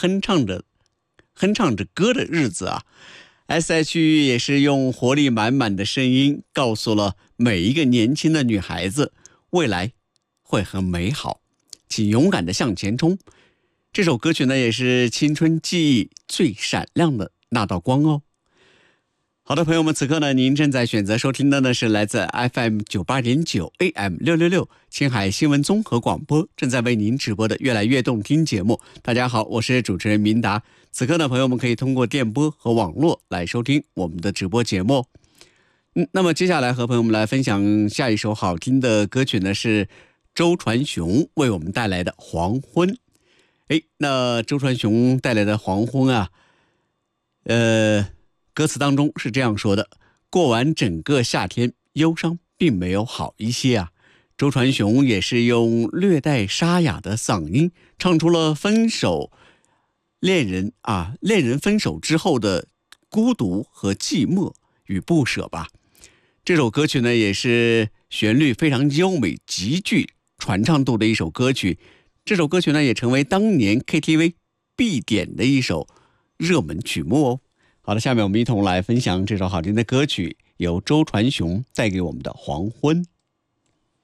哼唱着歌的日子啊。S.H.E 也是用活力满满的声音告诉了每一个年轻的女孩子，未来会很美好，请勇敢的向前冲。这首歌曲呢，也是青春记忆最闪亮的那道光哦。好的，朋友们，此刻呢，您正在选择收听的呢是来自 FM 98.9 AM 666青海新闻综合广播正在为您直播的越来越动听节目。大家好，我是主持人明达。此刻呢，朋友们可以通过电波和网络来收听我们的直播节目。那么接下来和朋友们来分享下一首好听的歌曲呢，是周传雄为我们带来的《黄昏》。那周传雄带来的《黄昏》啊，歌词当中是这样说的：过完整个夏天，忧伤并没有好一些啊。周传雄也是用略带沙哑的嗓音唱出了恋人分手之后的孤独和寂寞与不舍吧。这首歌曲呢，也是旋律非常优美，极具传唱度的一首歌曲。这首歌曲呢，也成为当年 KTV 必点的一首热门曲目哦。好的，下面我们一同来分享这首好听的歌曲，由周传雄带给我们的《黄昏》。